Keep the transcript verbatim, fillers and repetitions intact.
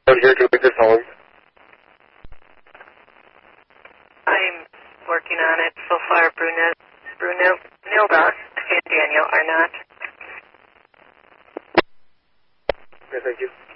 here to make this home. I'm working on it so far. Brunel, Brunel, Nilda, and Daniel are not. Okay, thank you.